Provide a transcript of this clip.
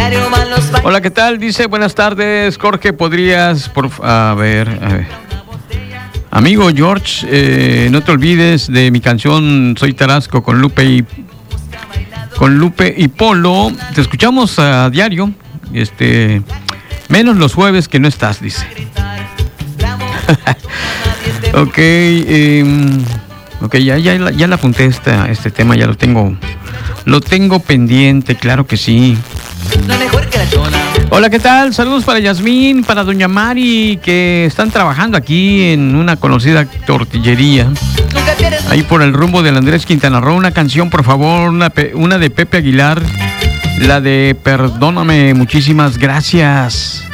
Hola, ¿qué tal? Dice, buenas tardes, Jorge, ¿podrías, a ver. Amigo George, no te olvides de mi canción Soy Tarasco con Lupe y Polo. Te escuchamos a diario, menos los jueves que no estás, dice. Ok, ya la apunté este tema, ya lo tengo pendiente, claro que sí. Hola, ¿qué tal? Saludos para Yasmín, para Doña Mari, que están trabajando aquí en una conocida tortillería, ahí por el rumbo del Andrés Quintana Roo. Una canción, por favor, una de Pepe Aguilar, la de Perdóname, muchísimas gracias.